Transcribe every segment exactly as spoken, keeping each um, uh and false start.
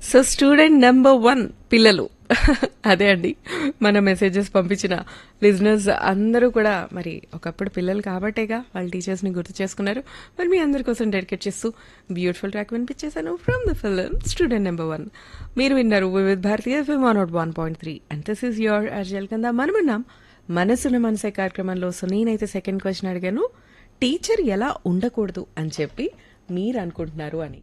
So student number one పిల్లలు అదే అండి మన మెసేజెస్ పంపించిన లిజనర్స్ అందరూ కూడా మరి ఒకప్పుడు పిల్లలు కాబట్టేగా వాళ్ళ టీచర్స్ని గుర్తు చేసుకున్నారు. మరి మీ అందరి కోసం డెడికేట్ చేస్తూ beautiful track వినిపించేశాను from the film student number one. మీరు విన్నారు వివిధ్ భారతీయ FM one not one point three and this is your అర్జల్ కింద మనమున్నాం మనసున మనసే కార్యక్రమంలో. సో నేనైతే సెకండ్ క్వశ్చన్ అడిగాను, టీచర్ ఎలా ఉండకూడదు అని చెప్పి మీరు అనుకుంటున్నారు అని.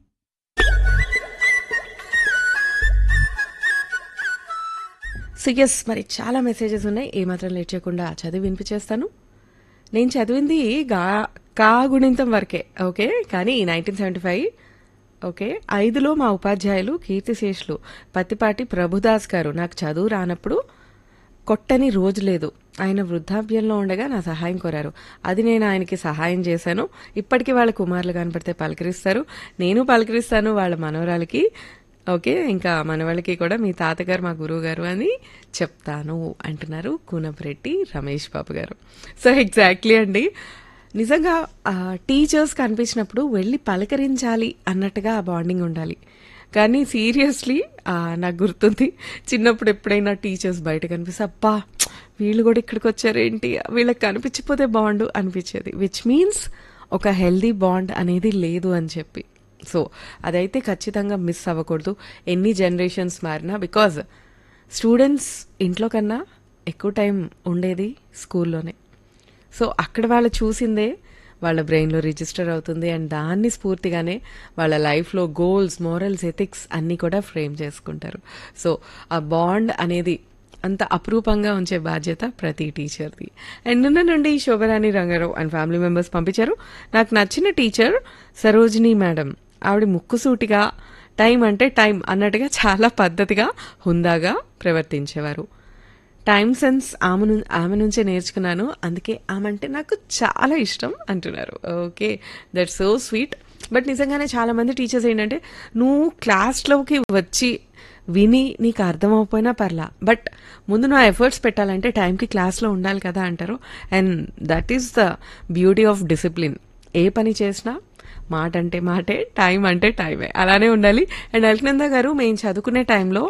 సో ఎస్, మరి చాలా మెసేజెస్ ఉన్నాయి, ఏమాత్రం లేట్ చేయకుండా చదివి వినిపించేస్తాను. నేను చదివింది గా కా గుణింతం వరకే, ఓకే. కానీ నైన్టీన్ సెవెంటీ ఫైవ్ ఓకే ఐదులో మా ఉపాధ్యాయులు కీర్తిశేషులు పత్తిపాటి ప్రభుదాస్ గారు నాకు చదువు రానప్పుడు కొట్టని రోజు లేదు. ఆయన వృద్ధాప్యంలో ఉండగా నా సహాయం కోరారు. అది నేను ఆయనకి సహాయం చేశాను. ఇప్పటికీ వాళ్ళ కుమారులు కనపడితే పలకరిస్తారు, నేను పలకరిస్తాను వాళ్ళ మనవరాలకి. ఓకే, ఇంకా మనవాళ్ళకి కూడా మీ తాతగారు మా గురువు గారు అని చెప్తాను అంటున్నారు కూనపురెడ్డి రమేష్ బాబు గారు. సో ఎగ్జాక్ట్లీ అండి, నిజంగా టీచర్స్ కనిపించినప్పుడు వెళ్ళి పలకరించాలి అన్నట్టుగా ఆ బాండింగ్ ఉండాలి. కానీ సీరియస్లీ నాకు గుర్తుంది, చిన్నప్పుడు ఎప్పుడైనా టీచర్స్ బయట కనిపిస్తే అబ్బా వీళ్ళు కూడా ఇక్కడికి వచ్చారేంటి, వీళ్ళకి కనిపించిపోతే బాండు అనిపించేది. విచ్ మీన్స్ ఒక హెల్దీ బాండ్ అనేది లేదు అని చెప్పి. సో అదైతే ఖచ్చితంగా మిస్ అవ్వకూడదు ఎన్ని జనరేషన్స్ మారినా. బికాజ్ స్టూడెంట్స్ ఇంట్లో కన్నా ఎక్కువ టైం ఉండేది స్కూల్లోనే. సో అక్కడ వాళ్ళు చూసిందే వాళ్ళ బ్రెయిన్లో రిజిస్టర్ అవుతుంది అండ్ దాన్ని స్ఫూర్తిగానే వాళ్ళ లైఫ్లో గోల్స్, మోరల్స్, ఎథిక్స్ అన్నీ కూడా ఫ్రేమ్ చేసుకుంటారు. సో ఆ బాండ్ అనేది అంత అపురూపంగా ఉంచే బాధ్యత ప్రతి టీచర్ది. అండ్ నిన్న నుండి Shobha Rani Rangarao and family members పంపించారు. నాకు నచ్చిన టీచర్ సరోజిని మేడం. ఆవిడ ముక్కుసూటిగా టైం అంటే టైం అన్నట్టుగా చాలా పద్ధతిగా హుందాగా ప్రవర్తించేవారు. టైం సెన్స్ ఆమె ను ఆమె నుంచే నేర్చుకున్నాను, అందుకే ఆమె అంటే నాకు చాలా ఇష్టం అంటున్నారు. Okay, that's so sweet. But నిజంగానే చాలా మంది టీచర్స్ ఏంటంటే నువ్వు క్లాస్లోకి వచ్చి విని నీకు అర్థం అవ్వకపోయినా పర్లా, బట్ ముందు నువ్వు ఎఫర్ట్స్ పెట్టాలంటే టైంకి క్లాస్లో ఉండాలి కదా అంటారు. And that is the beauty of discipline. ఏ పని చేసినా మాట అంటే మాటే, టైం అంటే టైమే, అలానే ఉండాలి. అండ్ అల్కనంద గారు, మేము చదువుకునే టైంలో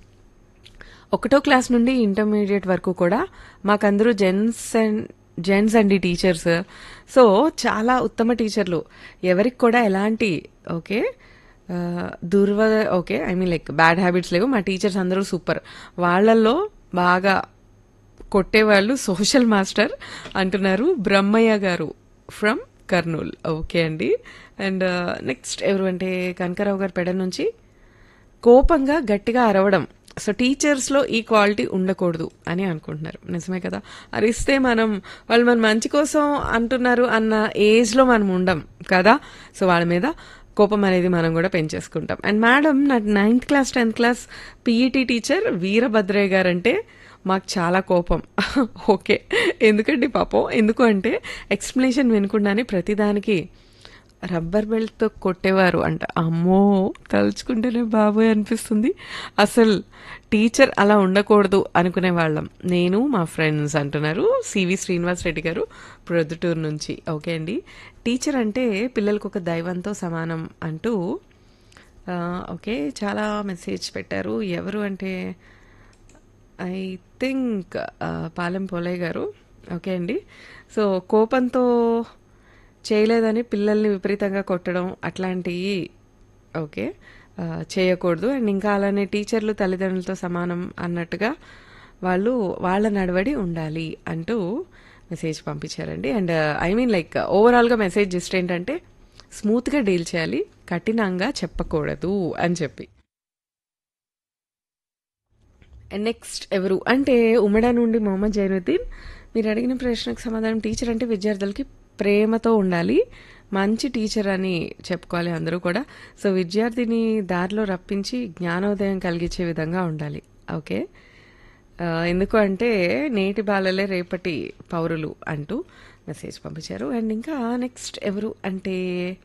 ఒకటో క్లాస్ నుండి ఇంటర్మీడియట్ వరకు కూడా మాకందరూ జెంట్స్ అండ్ జెంట్స్ అండి టీచర్స్. సో చాలా ఉత్తమ టీచర్లు, ఎవరికి కూడా ఎలాంటి okay Dhurwa okay I mean like bad habits లేవు. మా టీచర్స్ అందరూ సూపర్. వాళ్ళల్లో బాగా కొట్టేవాళ్ళు సోషల్ మాస్టర్ అంటున్నారు బ్రహ్మయ్య గారు ఫ్రమ్ కర్నూల్. ఓకే అండి. అండ్ నెక్స్ట్ ఎవరు అంటే కనకరావు గారు పెడ నుంచి, కోపంగా గట్టిగా అరవడం. సో టీచర్స్లో ఈ క్వాలిటీ ఉండకూడదు అని అనుకుంటున్నారు. నిజమే కదా, అరిస్తే మనం వాళ్ళు మన మంచి కోసం అంటున్నారు అన్న ఏజ్లో మనం ఉండం కదా. సో వాళ్ళ మీద కోపం అనేది మనం కూడా పెంచేసుకుంటాం. అండ్ మేడం, నా ninth class tenth class PET teacher Veerabhadraiah గారు అంటే మాకు చాలా కోపం. ఓకే, ఎందుకండి పాపం, ఎందుకు అంటే ఎక్స్ప్లెనేషన్ వినకుండానే ప్రతిదానికి రబ్బర్ బెల్ట్తో కొట్టేవారు అంట. అమ్మో, తలుచుకుంటేనే బాబోయ్ అనిపిస్తుంది. అసలు టీచర్ అలా ఉండకూడదు అనుకునే వాళ్ళం నేను మా ఫ్రెండ్స్ అంటున్నారు సివి శ్రీనివాస్ రెడ్డి గారు ప్రొద్దుటూరు నుంచి. ఓకే అండి, టీచర్ అంటే పిల్లలకు ఒక దైవంతో సమానం అంటూ ఓకే చాలా మెసేజ్ పెట్టారు. ఎవరు అంటే ఐ థింక్ పాలెం పోలయ్య గారు. ఓకే అండి, సో కోపంతో చేయలేదని పిల్లల్ని విపరీతంగా కొట్టడం అట్లాంటివి ఓకే చేయకూడదు. అండ్ ఇంకా అలానే టీచర్లు తల్లిదండ్రులతో సమానం అన్నట్టుగా వాళ్ళు వాళ్ళ నడవడి ఉండాలి అంటూ మెసేజ్ పంపించారండి. అండ్ ఐ మీన్ లైక్ ఓవరాల్గా మెసేజ్ జస్ట్ ఏంటంటే స్మూత్గా డీల్ చేయాలి, కఠినంగా చెప్పకూడదు అని చెప్పి. అండ్ నెక్స్ట్ ఎవరు అంటే ఉమ్మడా నుండి మొహమ్మద్ జైనుద్దీన్. మీరు అడిగిన ప్రశ్నకు సమాధానం, టీచర్ అంటే విద్యార్థులకి ప్రేమతో ఉండాలి, మంచి టీచర్ అని చెప్పుకోవాలి అందరూ కూడా. సో విద్యార్థిని దారిలో రప్పించి జ్ఞానోదయం కలిగించే విధంగా ఉండాలి. ఓకే, ఎందుకు అంటే నేటి బాలలే రేపటి పౌరులు అంటూ మెసేజ్ పంపించారు. అండ్ ఇంకా నెక్స్ట్ ఎవరు అంటే